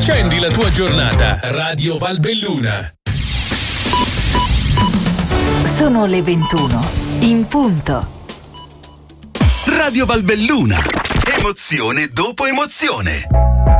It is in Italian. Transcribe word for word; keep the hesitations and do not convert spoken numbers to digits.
Accendi la tua giornata. Radio Valbelluna. Sono le ventuno, in punto. Radio Valbelluna. Emozione dopo emozione.